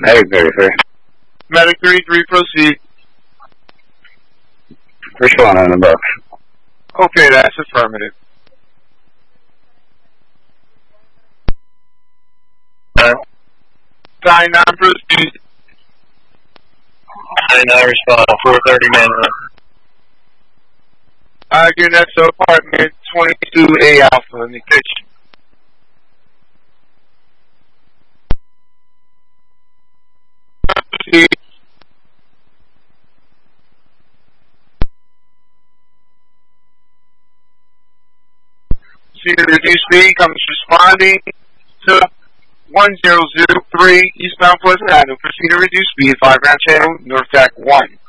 Medic 33. Medic 33, proceed. Respond on the box. Okay, that's affirmative. Cyanide, proceed. Cyanide, respond. 430 manual. Unit to apartment 22A Alpha in the kitchen. Proceed. Cedar Reduced Speed comes responding to 1003 eastbound Pleasant Avenue. Proceed to reduce speed, 5 ground channel, North Jack 1.